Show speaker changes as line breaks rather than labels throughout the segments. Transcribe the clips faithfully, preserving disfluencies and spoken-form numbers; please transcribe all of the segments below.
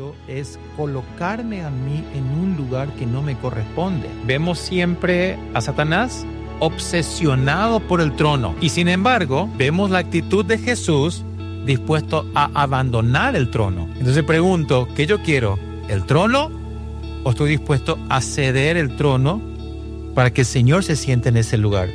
orgullo es colocarme a mí en un lugar que no me corresponde. Vemos siempre a Satanás obsesionado por el trono. Y sin embargo, vemos la actitud de Jesús dispuesto a abandonar el trono. Entonces pregunto, ¿qué yo quiero? ¿El trono? ¿O estoy dispuesto a ceder el trono para que el Señor se siente en ese lugar?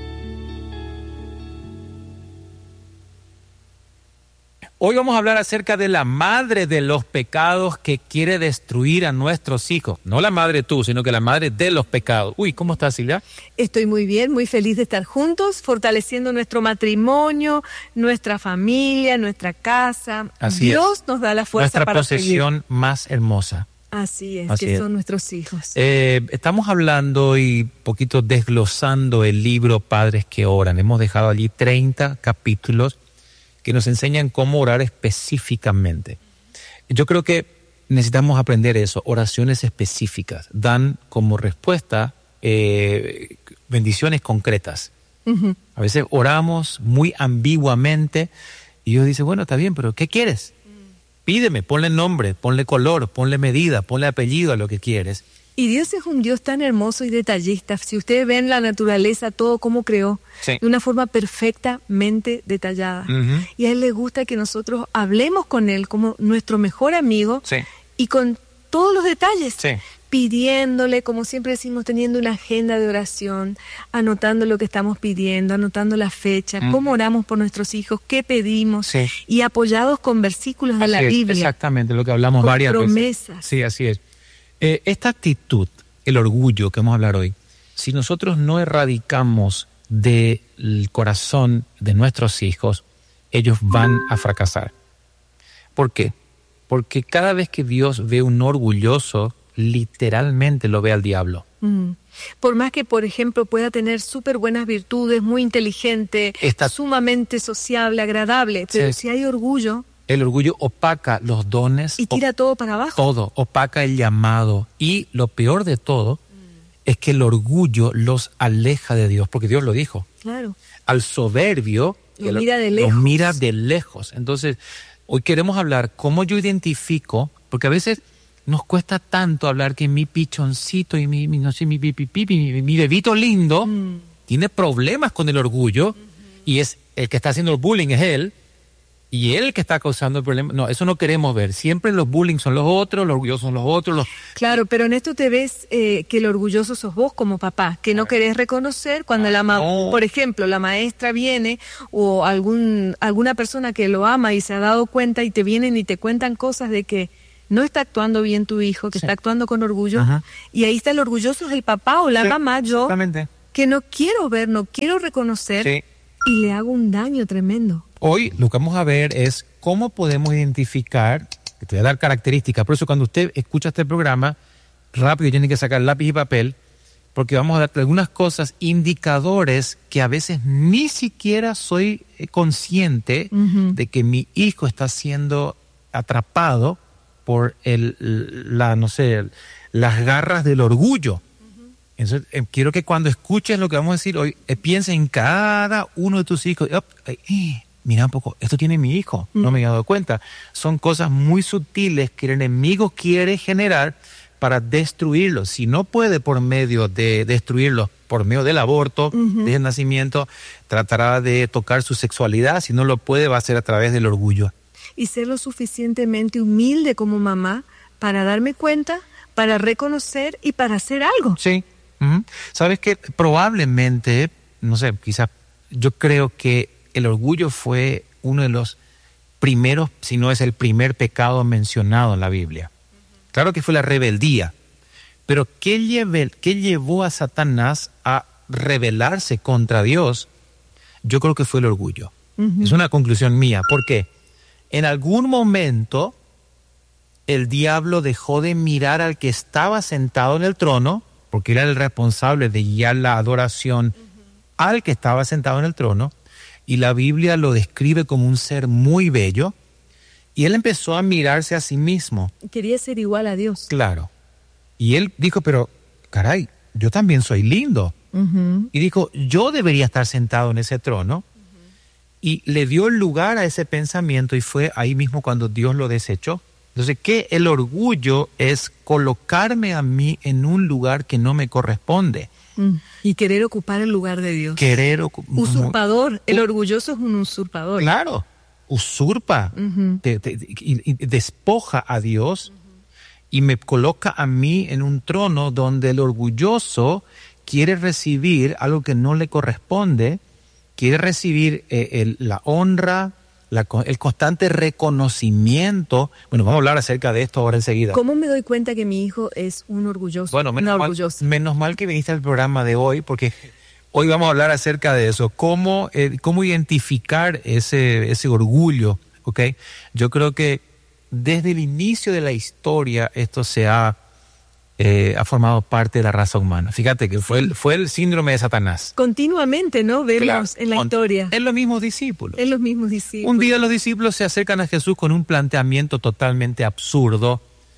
Hoy vamos a hablar acerca de la madre de los pecados que quiere destruir a nuestros hijos. No la madre tú, sino que la madre de los pecados. Uy, ¿cómo estás, Silvia?
Estoy muy bien, muy feliz de estar juntos, fortaleciendo nuestro matrimonio, nuestra familia, nuestra casa.
Así
Dios
es.
nos da la fuerza
Nuestra
para
posesión
seguir.
más hermosa.
Así es,
Así
que
es.
son nuestros hijos.
Eh, estamos hablando y poquito desglosando el libro Padres que Oran. Hemos dejado allí treinta capítulos que nos enseñan cómo orar específicamente. Yo creo que necesitamos aprender eso, oraciones específicas. Dan como respuesta eh, bendiciones concretas.
Uh-huh.
A veces oramos muy ambiguamente y Dios dice, bueno, está bien, pero ¿qué quieres? Pídeme, ponle nombre, ponle color, ponle medida, ponle apellido a lo que quieres.
Y Dios es un Dios tan hermoso y detallista. Si ustedes ven la naturaleza, todo cómo creó,
Sí.
de una forma perfectamente detallada.
Uh-huh.
Y a Él le gusta que nosotros hablemos con Él como nuestro mejor amigo
Sí.
y con todos los detalles.
Sí.
Pidiéndole, como siempre decimos, teniendo una agenda de oración, anotando lo que estamos pidiendo, anotando la fecha,
Mm.
cómo oramos por nuestros hijos, qué pedimos,
Sí.
y apoyados con versículos de la
Así es,
Biblia.
exactamente, lo que hablamos
Con
varias veces.
promesas.
Sí, así es. Eh, esta actitud, el orgullo que vamos a hablar hoy, si nosotros no erradicamos del corazón de nuestros hijos, ellos van a fracasar. ¿Por qué? Porque cada vez que Dios ve un orgulloso, literalmente lo ve al diablo.
Mm. Por más que, por ejemplo, pueda tener súper buenas virtudes, muy inteligente,
Esta-
sumamente sociable, agradable, pero
Sí.
si hay orgullo
El orgullo opaca los dones,
y tira todo para abajo.
todo, opaca el llamado. Y lo peor de todo es que el orgullo los aleja de Dios, porque Dios lo dijo.
Claro.
Al soberbio
Lo
el-
mira de
lo
lejos.
mira de lejos. Entonces, hoy queremos hablar cómo yo identifico, porque a veces nos cuesta tanto hablar que mi pichoncito y mi, mi no sé, mi pipi, pipi, mi, mi bebito lindo
Mm.
tiene problemas con el orgullo, uh-huh. y es el que está haciendo el bullying es él, y él el que está causando el problema. No, eso no queremos ver. Siempre los bullying son los otros, los orgullosos son los otros. Los...
Claro, pero en esto te ves eh, que el orgulloso sos vos como papá, que no querés reconocer cuando la ma-
no.
por ejemplo, la maestra viene o algún alguna persona que lo ama y se ha dado cuenta y te vienen y te cuentan cosas de que no está actuando bien tu hijo, que
Sí.
está actuando con orgullo,
Ajá.
y ahí está el orgulloso, es el papá o la
Sí,
mamá, yo,
Exactamente.
que no quiero ver, no quiero reconocer,
Sí.
y le hago un daño tremendo.
Hoy lo que vamos a ver es cómo podemos identificar, que te voy a dar características, por eso cuando usted escucha este programa, rápido tiene que sacar lápiz y papel, porque vamos a darte algunas cosas, indicadores que a veces ni siquiera soy eh, consciente
Ujú.
de que mi hijo está siendo atrapado por el, la, no sé, las garras del orgullo. Entonces, eh, quiero que cuando escuches lo que vamos a decir hoy, eh, pienses en cada uno de tus hijos. Op, eh, eh, mira un poco, esto tiene mi hijo, no me he dado cuenta. Son cosas muy sutiles que el enemigo quiere generar para destruirlos. Si no puede por medio de destruirlos, por medio del aborto,
Ujú.
del nacimiento, tratará de tocar su sexualidad. Si no lo puede, va a ser a través del orgullo.
Y ser lo suficientemente humilde como mamá para darme cuenta, para reconocer y para hacer algo.
Sí. Ujú. Sabes que probablemente, no sé, quizás yo creo que el orgullo fue uno de los primeros, si no es el primer pecado mencionado en la Biblia. Claro que fue la rebeldía, pero ¿qué, lleve, qué llevó a Satanás a rebelarse contra Dios? Yo creo que fue el orgullo.
Ujú.
Es una conclusión mía. ¿Por qué? En algún momento el diablo dejó de mirar al que estaba sentado en el trono, porque era el responsable de guiar la adoración al que estaba sentado en el trono, y la Biblia lo describe como un ser muy bello, y él empezó a mirarse a sí mismo.
Quería ser igual a Dios.
Claro. Y él dijo, pero caray, yo también soy lindo.
Ujú.
Y dijo, yo debería estar sentado en ese trono. Y le dio lugar a ese pensamiento y fue ahí mismo cuando Dios lo desechó. Entonces, ¿qué? El orgullo es colocarme a mí en un lugar que no me corresponde.
Mm. Y querer ocupar el lugar de Dios.
Querer ocu-
Usurpador. El orgulloso es un usurpador.
Claro, usurpa,
Uh-huh.
te- te- y, y despoja a Dios y me coloca a mí en un trono donde el orgulloso quiere recibir algo que no le corresponde, quiere recibir eh, el- la honra, la co- el constante reconocimiento. Bueno, vamos a hablar acerca de esto ahora enseguida.
¿Cómo me doy cuenta que mi hijo es un orgulloso?
Bueno, menos
una
mal,
orgullosa.
menos mal que viniste al programa de hoy, porque hoy vamos a hablar acerca de eso, cómo, eh, cómo identificar ese, ese orgullo, ¿ok? Yo creo que desde el inicio de la historia esto se ha, eh, ha formado parte de la raza humana. Fíjate que fue el, fue el síndrome de Satanás.
Continuamente, ¿no? Vemos
Claro,
en la
con-
historia.
En los mismos discípulos.
En los mismos discípulos.
Un día los discípulos se acercan a Jesús con un planteamiento totalmente absurdo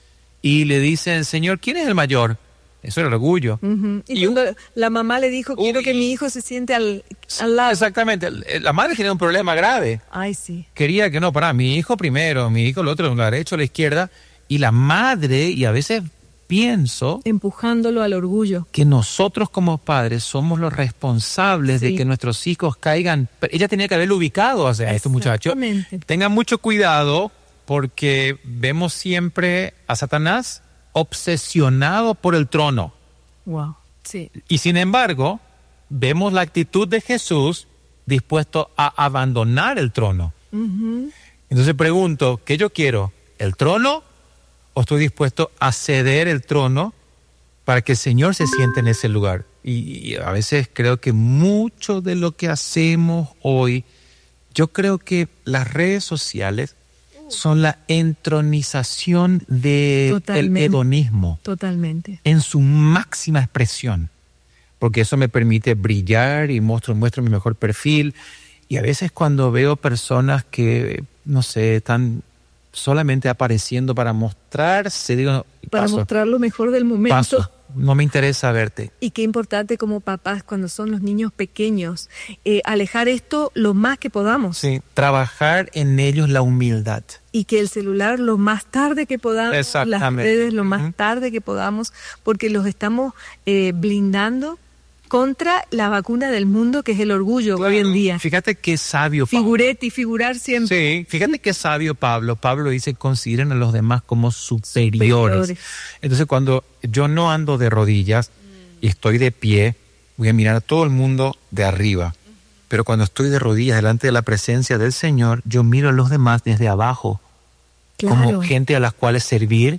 y le dicen, Señor, ¿quién es el mayor? Eso era el orgullo.
Ujú. Y,
Y un-
cuando la mamá le dijo, quiero
Uy.
que mi hijo se siente al, al lado.
Exactamente. La madre tenía un problema grave.
Ay, sí.
Quería que no, para mi hijo primero, mi hijo el otro, la derecha o la izquierda. Y la madre, y a veces pienso
Empujándolo al orgullo.
que nosotros como padres somos los responsables
Sí.
de que nuestros hijos caigan. Ella tenía que haberlo ubicado hacia estos muchachos.
Exactamente.
Tengan mucho cuidado porque vemos siempre a Satanás obsesionado por el trono.
Wow. Sí.
Y sin embargo, vemos la actitud de Jesús dispuesto a abandonar el trono.
Ujú.
Entonces pregunto, ¿qué yo quiero? ¿El trono o estoy dispuesto a ceder el trono para que el Señor se siente en ese lugar? Y, y a veces creo que mucho de lo que hacemos hoy, yo creo que las redes sociales son la entronización del
Totalmente.
hedonismo
Totalmente.
en su máxima expresión, porque eso me permite brillar y muestro, muestro mi mejor perfil. Y a veces cuando veo personas que, no sé, están solamente apareciendo para mostrarse, digo, no,
Para
paso,
mostrar lo mejor del momento.
paso, no me interesa verte.
Y qué importante como papás cuando son los niños pequeños, eh, alejar esto lo más que podamos.
Sí, trabajar en ellos la humildad.
Y que el celular lo más tarde que podamos, las
Exactamente.
redes lo más
Ujú.
tarde que podamos, porque los estamos eh, blindando contra la vacuna del mundo que es el orgullo hoy en día.
Fíjate qué sabio Pablo.
Figurete y figurar siempre.
Sí, fíjate qué sabio Pablo. Pablo dice, consideren a los demás como superiores.
Superiores.
Entonces, cuando yo no ando de rodillas y estoy de pie, voy a mirar a todo el mundo de arriba. Pero cuando estoy de rodillas delante de la presencia del Señor, yo miro a los demás desde abajo,
Claro.
como gente a las cuales servir,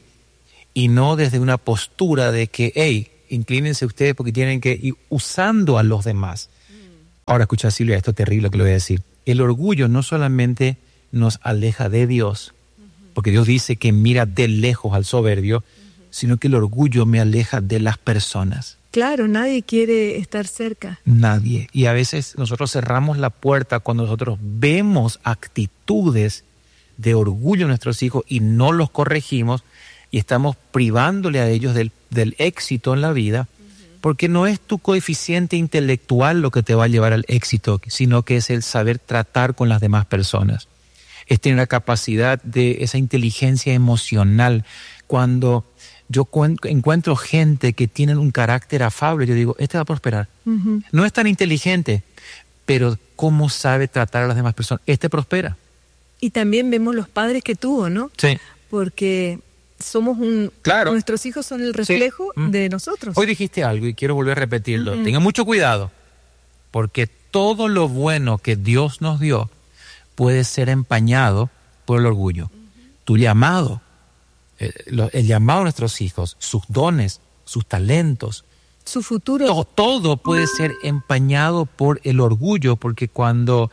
y no desde una postura de que, hey, inclínense ustedes porque tienen que ir usando a los demás. Ahora escucha, Silvia, esto es terrible que lo voy a decir. El orgullo no solamente nos aleja de Dios, porque Dios dice que mira de lejos al soberbio, sino que el orgullo me aleja de las personas.
Claro, nadie quiere estar cerca.
Nadie. Y a veces nosotros cerramos la puerta cuando nosotros vemos actitudes de orgullo en nuestros hijos y no los corregimos y estamos privándole a ellos del, del éxito en la vida, porque no es tu coeficiente intelectual lo que te va a llevar al éxito, sino que es el saber tratar con las demás personas. Es tener la capacidad de esa inteligencia emocional. Cuando yo cuen- encuentro gente que tienen un carácter afable, yo digo, este va a prosperar.
Ujú.
No es tan inteligente, pero cómo sabe tratar a las demás personas. Este prospera.
Y también vemos los padres que tuvo, ¿no?
Sí.
Porque somos un...
Claro.
Nuestros hijos son el reflejo
Mm.
de nosotros.
Hoy dijiste algo y quiero volver a repetirlo.
Ujú.
Tengan mucho cuidado, porque todo lo bueno que Dios nos dio puede ser empañado por el orgullo. Tu llamado, eh, lo- el llamado a nuestros hijos, sus dones, sus talentos,
Su futuro.
todo, todo puede ser empañado por el orgullo, porque cuando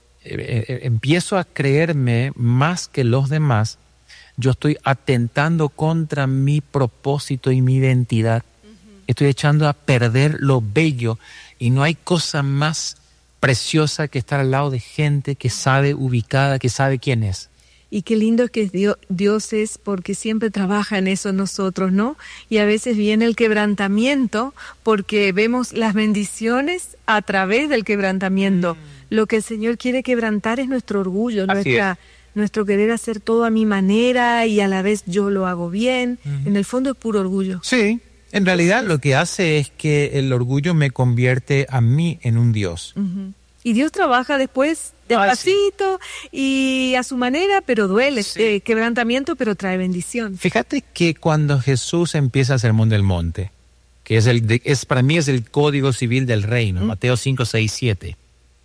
eh, eh, empiezo a creerme más que los demás, yo estoy atentando contra mi propósito y mi identidad. Estoy echando a perder lo bello y no hay cosa más preciosa que estar al lado de gente que sabe ubicada, que sabe quién es.
Y qué lindo que Dios, Dios es porque siempre trabaja en eso nosotros, ¿no? Y a veces viene el quebrantamiento porque vemos las bendiciones a través del quebrantamiento. Lo que el Señor quiere quebrantar es nuestro orgullo,
Así
nuestra, nuestro querer hacer todo a mi manera y a la vez yo lo hago bien. Uh-huh. En el fondo es puro orgullo.
Sí, en realidad lo que hace es que el orgullo me convierte a mí en un Dios.
Uh-huh. Y Dios trabaja después despacito sí. y a su manera, pero duele, sí. eh, quebrantamiento, pero trae bendición.
Fíjate que cuando Jesús empieza el Sermón del Monte, que es el de, es para mí es el código civil del reino, ¿Mm? Mateo cinco, seis, siete.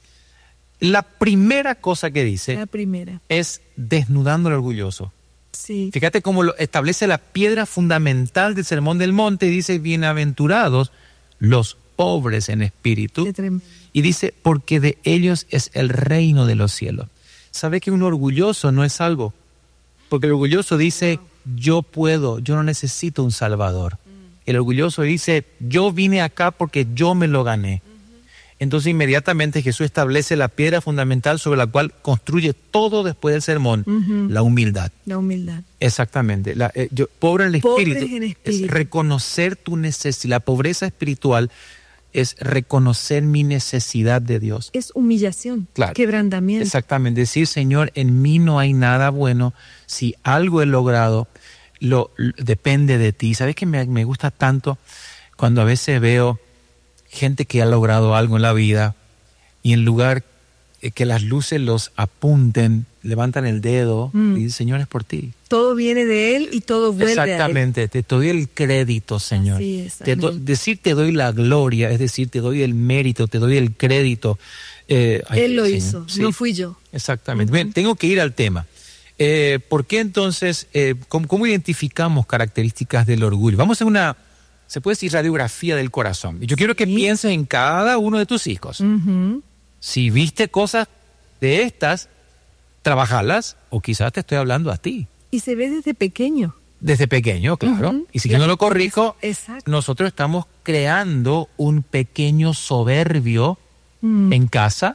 La primera cosa que dice
la primera.
es desnudando al orgulloso.
Sí.
Fíjate cómo lo establece la piedra fundamental del Sermón del Monte, y dice, bienaventurados los pobres en espíritu. Y dice, porque de ellos es el reino de los cielos. ¿Sabe que un orgulloso no es salvo? Porque el orgulloso dice, yo puedo, yo no necesito un salvador. El orgulloso dice, yo vine acá porque yo me lo gané. Entonces inmediatamente Jesús establece la piedra fundamental sobre la cual construye todo después del sermón, uh-huh. la humildad.
La humildad.
Exactamente. La, eh, yo, pobre en el espíritu,
en espíritu
es reconocer tu necesidad. La pobreza espiritual es reconocer mi necesidad de Dios.
Es humillación,
claro.
Quebrantamiento.
Exactamente. Decir, Señor, en mí no hay nada bueno. Si algo he logrado, lo, lo depende de ti. ¿Sabes qué me, me gusta tanto? Cuando a veces veo gente que ha logrado algo en la vida y en lugar que las luces los apunten, levantan el dedo mm. y dicen, Señor, es por ti.
Todo viene de Él y todo vuelve
Exactamente, a Él. Te doy el crédito, Señor.
Así es,
te do, decir te doy la gloria, es decir, te doy el mérito, te doy el crédito.
Eh, ay, Él lo Señor. hizo, sí. no fui yo.
Exactamente. Uh-huh. Bien, tengo que ir al tema. Eh, ¿Por qué entonces, eh, cómo, cómo identificamos características del orgullo? Vamos a hacer una, se puede decir, radiografía del corazón. Y yo quiero que sí. pienses en cada uno de tus hijos.
Uh-huh.
Si viste cosas de estas, trabajarlas, o quizás te estoy hablando a ti.
Y se ve desde pequeño.
Desde pequeño, claro. Uh-huh. Y si yo no lo corrijo,
Exacto.
nosotros estamos creando un pequeño soberbio mm. en casa,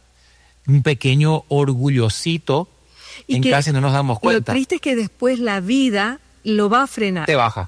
un pequeño orgullosito y en casa y no nos damos cuenta.
Lo triste es que después la vida lo va a frenar.
Te baja.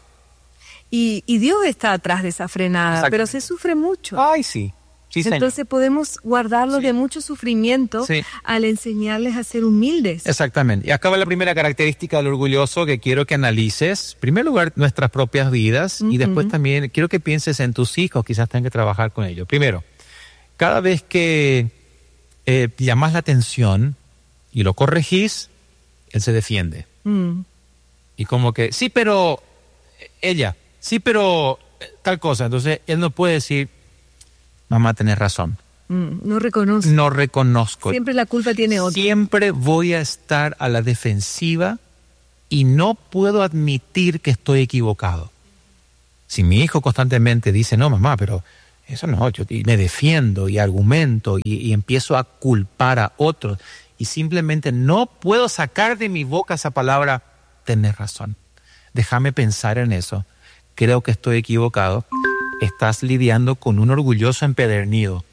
Y, y Dios está atrás de esa frenada, pero se sufre mucho.
Ay, sí. Sí,
Entonces podemos guardarlos sí. de mucho sufrimiento sí. al enseñarles a ser humildes.
Exactamente. Y acá va la primera característica del orgulloso que quiero que analices. En primer lugar, nuestras propias vidas uh-huh. y después también quiero que pienses en tus hijos, quizás tengan que trabajar con ellos. Primero, cada vez que eh, llamas la atención y lo corregís, él se defiende.
Mm.
Y como que, sí, pero ella, sí, pero tal cosa. Entonces él no puede decir, mamá, tenés razón.
Mm, no reconozco.
No reconozco.
Siempre la culpa tiene otro.
Siempre voy a estar a la defensiva y no puedo admitir que estoy equivocado. Si mi hijo constantemente dice, no, mamá, pero eso no, yo y me defiendo y argumento y, y empiezo a culpar a otros y simplemente no puedo sacar de mi boca esa palabra, tenés razón. Déjame pensar en eso. Creo que estoy equivocado. Estás lidiando con un orgulloso empedernido.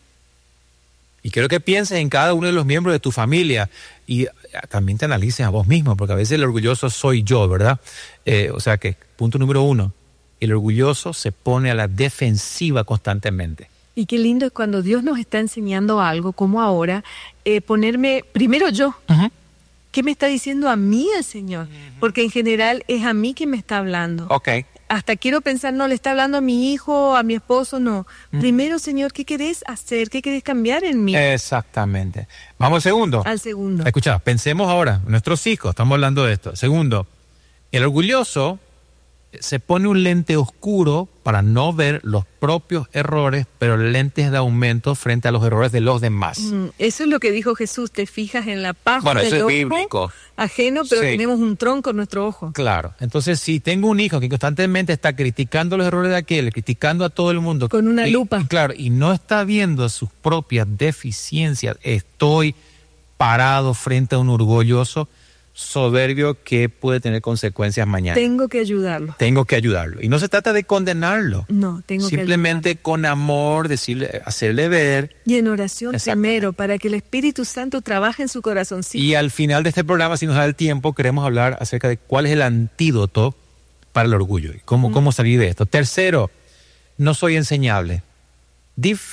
Y quiero que pienses en cada uno de los miembros de tu familia y también te analices a vos mismo, porque a veces el orgulloso soy yo, ¿verdad? Eh, o sea que, punto número uno, el orgulloso se pone a la defensiva constantemente.
Y qué lindo es cuando Dios nos está enseñando algo, como ahora, eh, ponerme primero yo.
Uh-huh.
¿Qué me está diciendo a mí el Señor? Uh-huh. Porque en general es a mí que me está hablando.
Okay.
Hasta quiero pensar, no, le está hablando a mi hijo, a mi esposo, no. Mm. Primero, Señor, ¿qué querés hacer? ¿Qué querés cambiar en mí?
Exactamente. Vamos al segundo.
Al segundo.
Escucha, pensemos ahora, nuestros hijos, estamos hablando de esto. Segundo, el orgulloso se pone un lente oscuro para no ver los propios errores, pero lentes de aumento frente a los errores de los demás.
Mm, eso es lo que dijo Jesús, te fijas en la paja
bueno,
del
eso es
ojo
bíblico.
Ajeno, pero
sí.
tenemos un tronco en nuestro ojo.
Claro, entonces si tengo un hijo que constantemente está criticando los errores de aquel, criticando a todo el mundo.
Con una
y,
lupa.
Y, claro, y no está viendo sus propias deficiencias, estoy parado frente a un orgulloso soberbio que puede tener consecuencias mañana.
Tengo que ayudarlo.
Tengo que ayudarlo. Y no se trata de condenarlo.
No, tengo
Simplemente
que
con amor, decirle, hacerle ver.
Y en oración primero, para que el Espíritu Santo trabaje en su corazoncito.
Y al final de este programa, si nos da el tiempo, queremos hablar acerca de cuál es el antídoto para el orgullo y cómo, mm. cómo salir de esto. Tercero, no soy enseñable.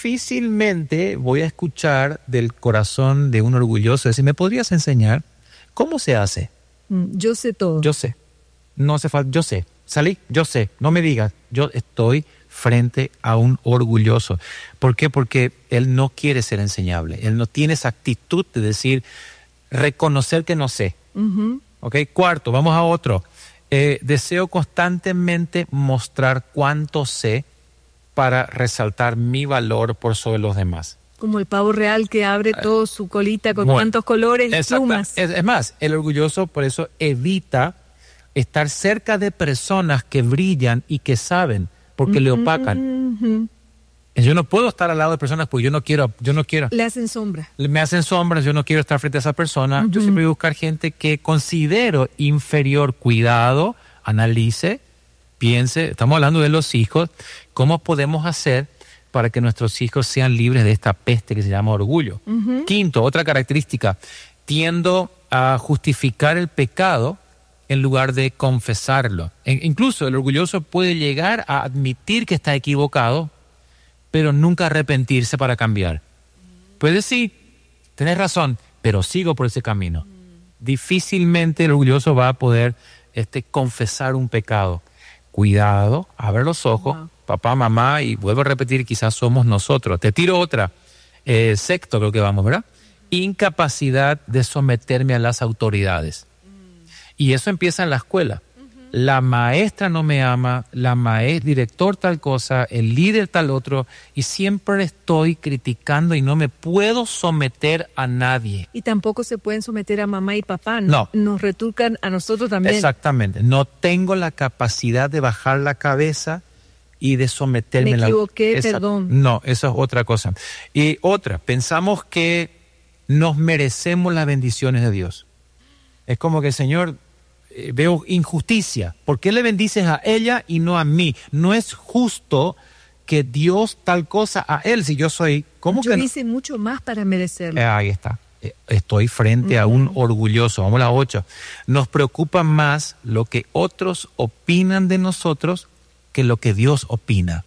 Difícilmente voy a escuchar del corazón de un orgulloso decir, ¿me podrías enseñar? ¿Cómo se hace?
Yo sé todo.
Yo sé. No hace falta, yo sé. Salí, yo sé. No me digas, yo estoy frente a un orgulloso. ¿Por qué? Porque él no quiere ser enseñable. Él no tiene esa actitud de decir, reconocer que no sé.
Uh-huh.
¿Ok? Cuarto, vamos a otro. Eh, deseo constantemente mostrar cuánto sé para resaltar mi valor por sobre los demás.
Como el pavo real que abre todo su colita con
Bueno,
tantos colores y plumas.
Es, es más, el orgulloso por eso evita estar cerca de personas que brillan y que saben, porque
uh-huh,
le opacan.
Uh-huh.
Yo no puedo estar al lado de personas porque yo no quiero, yo no quiero.
Le hacen sombra.
Me hacen sombras, yo no quiero estar frente a esa persona.
Uh-huh.
Yo siempre voy a buscar gente que considero inferior. Cuidado, analice, piense. Estamos hablando de los hijos. ¿Cómo podemos hacer para que nuestros hijos sean libres de esta peste que se llama orgullo?
Uh-huh.
Quinto, otra característica. Tiendo a justificar el pecado en lugar de confesarlo. E incluso el orgulloso puede llegar a admitir que está equivocado, pero nunca arrepentirse para cambiar. Puede decir, tenés razón, pero sigo por ese camino. Difícilmente el orgulloso va a poder este, confesar un pecado. Cuidado, abre los ojos, wow. Papá, mamá, y vuelvo a repetir, quizás somos nosotros. Te tiro otra. Eh, sexto creo que vamos, ¿verdad? Incapacidad de someterme a las autoridades. Y eso empieza en la escuela. La maestra no me ama, la maestra, director tal cosa, el líder tal otro, y siempre estoy criticando y no me puedo someter a nadie.
Y tampoco se pueden someter a mamá y papá, ¿no?
No.
Nos retulcan a nosotros también.
Exactamente. No tengo la capacidad de bajar la cabeza y de someterme.
Me equivoqué,
la...
perdón.
No, eso es otra cosa. Y otra, pensamos que nos merecemos las bendiciones de Dios. Es como que, Señor, eh, veo injusticia. ¿Por qué le bendices a ella y no a mí? No es justo que Dios tal cosa a él, si yo soy... ¿Cómo
yo
que no?
hice mucho más para merecerlo.
Eh, ahí está. Eh, estoy frente uh-huh. a un orgulloso. Vamos a la ocho. Nos preocupa más lo que otros opinan de nosotros que lo que Dios opina.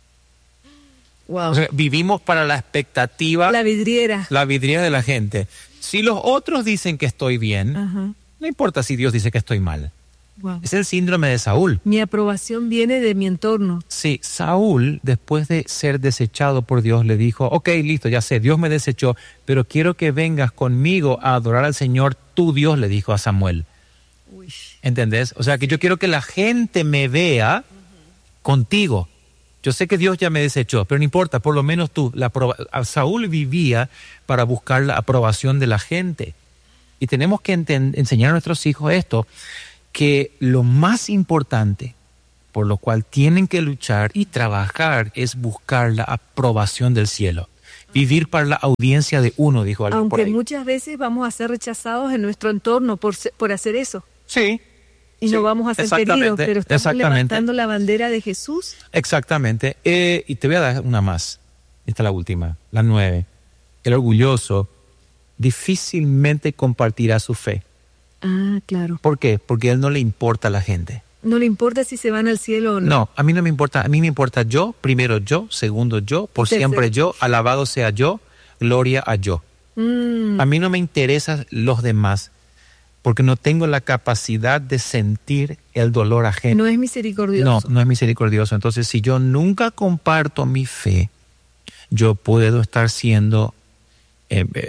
Wow.
O sea, vivimos para la expectativa.
La vidriera.
La vidriera de la gente. Si los otros dicen que estoy bien, uh-huh. no importa si Dios dice que estoy mal.
Wow.
Es el síndrome de Saúl.
Mi aprobación viene de mi entorno.
Sí, Saúl, después de ser desechado por Dios, le dijo, ok, listo, ya sé, Dios me desechó, pero quiero que vengas conmigo a adorar al Señor, tu Dios, le dijo a Samuel.
Uy.
¿Entendés? O sea, que yo quiero que la gente me vea uh-huh. contigo. Yo sé que Dios ya me desechó, pero no importa, por lo menos tú. La Saúl vivía para buscar la aprobación de la gente. Y tenemos que enseñar a nuestros hijos esto, que lo más importante por lo cual tienen que luchar y trabajar es buscar la aprobación del cielo. Vivir para la audiencia de uno, dijo alguien por ahí.
Aunque muchas veces vamos a ser rechazados en nuestro entorno por, por hacer eso.
Sí.
Y
sí,
no vamos a ser queridos, pero estamos levantando la bandera de Jesús.
Exactamente. Eh, y te voy a dar una más. Esta es la última, la nueve. El orgulloso difícilmente compartirá su fe.
Ah, claro.
¿Por qué? Porque a él no le importa a la gente.
No le importa si se van al cielo o no.
No, a mí no me importa. A mí me importa yo, primero yo, segundo yo, por Tercero. siempre yo, alabado sea yo, gloria a yo.
Mm.
A mí no me interesan los demás, porque no tengo la capacidad de sentir el dolor ajeno.
No es misericordioso.
No, no es misericordioso. Entonces, si yo nunca comparto mi fe, yo puedo estar siendo eh, eh,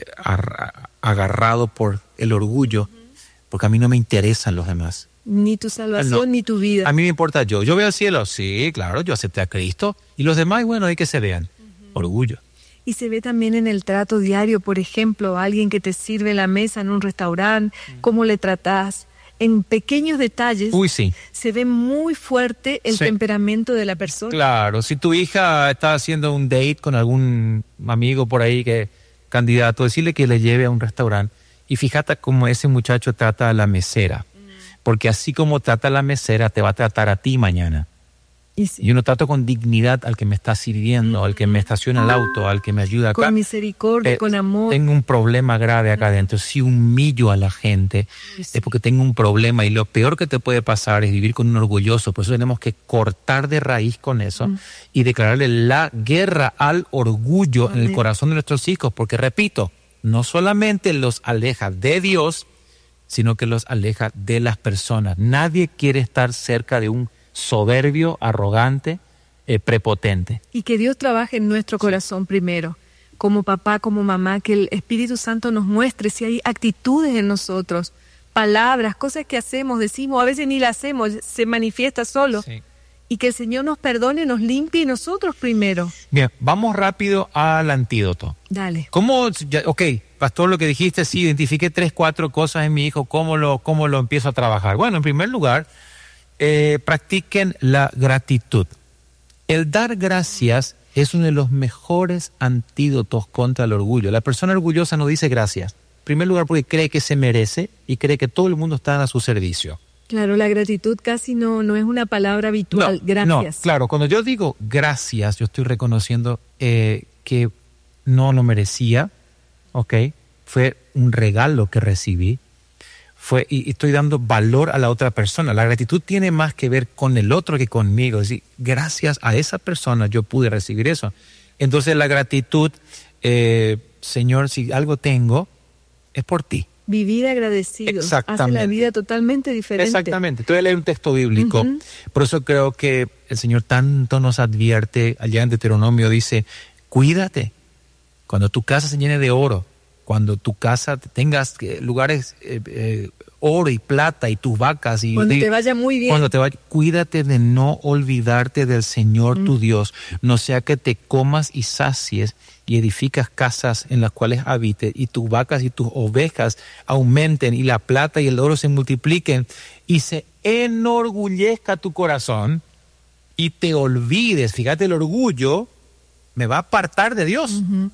agarrado por el orgullo, porque a mí no me interesan los demás.
Ni tu salvación,
no.
ni tu vida.
A mí me importa yo. Yo veo al cielo, sí, claro, yo acepté a Cristo. Y los demás, bueno, hay que se vean. Uh-huh. Orgullo.
Y se ve también en el trato diario, por ejemplo, alguien que te sirve la mesa en un restaurante, uh-huh. cómo le tratás. En pequeños detalles
Uy, sí.
se ve muy fuerte el
sí.
temperamento de la persona.
Claro, si tu hija está haciendo un date con algún amigo por ahí que candidato, decirle que le lleve a un restaurante y fíjate cómo ese muchacho trata a la mesera. Porque así como trata a la mesera, te va a tratar a ti mañana.
Y sí.
Yo no trato con dignidad al que me está sirviendo, al que me estaciona el auto, al que me ayuda acá.
Con misericordia, eh, con amor.
Tengo un problema grave acá adentro. Si humillo a la gente, sí. es porque tengo un problema. Y lo peor que te puede pasar es vivir con un orgulloso. Por eso tenemos que cortar de raíz con eso mm. y declararle la guerra al orgullo Amén. En el corazón de nuestros hijos. Porque, repito, no solamente los aleja de Dios, sino que los aleja de las personas. Nadie quiere estar cerca de un soberbio, arrogante, eh, prepotente.
Y que Dios trabaje en nuestro corazón primero, como papá, como mamá, que el Espíritu Santo nos muestre si hay actitudes en nosotros, palabras, cosas que hacemos, decimos, a veces ni las hacemos, se manifiesta solo. Sí. Y que el Señor nos perdone, nos limpie nosotros primero.
Bien, vamos rápido al antídoto.
Dale.
¿Cómo, ya, ok, pastor, lo que dijiste, sí, identifiqué tres, cuatro cosas en mi hijo, ¿cómo lo, cómo lo empiezo a trabajar? Bueno, en primer lugar, eh, practiquen la gratitud. El dar gracias es uno de los mejores antídotos contra el orgullo. La persona orgullosa no dice gracias. En primer lugar, porque cree que se merece y cree que todo el mundo está a su servicio.
Claro, la gratitud casi no, no es una palabra habitual.
No,
gracias.
No, claro, cuando yo digo gracias, yo estoy reconociendo eh, que no lo merecía, ¿ok? Fue un regalo que recibí, fue, y, y estoy dando valor a la otra persona. La gratitud tiene más que ver con el otro que conmigo. Es decir, gracias a esa persona yo pude recibir eso. Entonces la gratitud, eh, Señor, si algo tengo, es por ti.
Vivir agradecido hace la vida totalmente diferente.
Exactamente. Te voy a leer un texto bíblico. Uh-huh. Por eso creo que el Señor tanto nos advierte. Allá en Deuteronomio dice, cuídate. Cuando tu casa se llene de oro, cuando tu casa tengas lugares, eh, eh, oro y plata y tus vacas. Y,
cuando
y,
te vaya muy bien.
Cuando te vaya, cuídate de no olvidarte del Señor uh-huh. tu Dios. No sea que te comas y sacies y edificas casas en las cuales habites, y tus vacas y tus ovejas aumenten, y la plata y el oro se multipliquen, y se enorgullezca tu corazón, y te olvides. Fíjate, el orgullo me va a apartar de Dios. Uh-huh.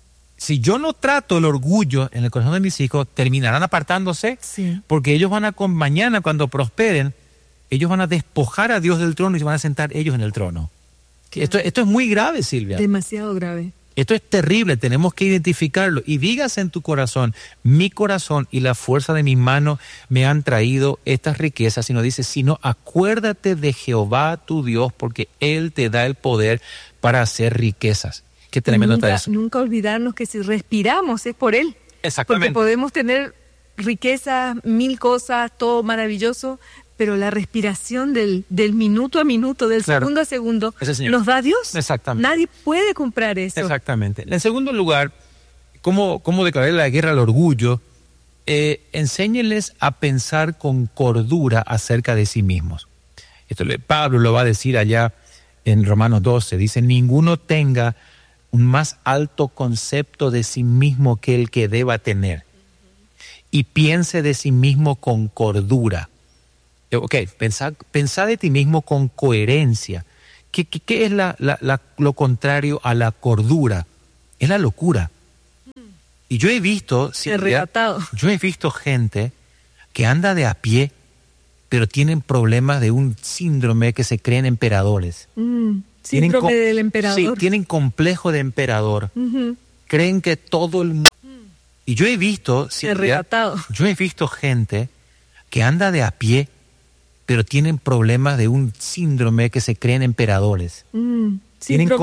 Si yo no trato el orgullo en el corazón de mis hijos, terminarán apartándose,
sí.
porque ellos van a, con mañana cuando prosperen, ellos van a despojar a Dios del trono y se van a sentar ellos en el trono. Claro. Esto, esto es muy grave, Silvia.
Demasiado grave.
Esto es terrible, tenemos que identificarlo. Y digas en tu corazón, mi corazón y la fuerza de mi mano me han traído estas riquezas. Sino dice, sino acuérdate de Jehová tu Dios, porque Él te da el poder para hacer riquezas. Qué tremendo está eso.
Nunca olvidarnos que si respiramos es por Él.
Exactamente.
Porque podemos tener riquezas, mil cosas, todo maravilloso, pero la respiración del, del minuto a minuto, del claro. segundo a segundo, nos da Dios.
Exactamente.
Nadie puede comprar eso.
Exactamente. En segundo lugar, ¿cómo, cómo declarar la guerra al orgullo? Eh, enséñenles a pensar con cordura acerca de sí mismos. Esto Pablo lo va a decir allá en Romanos doce. Dice, ninguno tenga un más alto concepto de sí mismo que el que deba tener. Y piense de sí mismo con cordura. Ok, pensá, pensá de ti mismo con coherencia. ¿Qué, qué, qué es la, la, la, lo contrario a la cordura? Es la locura. Y yo he visto,
Arrebatado.
yo he visto gente que anda de a pie, pero tienen problemas de un síndrome que se creen emperadores.
Mm, síndrome tienen, del emperador.
Sí, tienen complejo de emperador. Uh-huh. Creen que todo el mundo... Y yo he visto,
Arrebatado.
yo he visto gente que anda de a pie, pero tienen problemas de un síndrome que se creen emperadores.
Mm,
tienen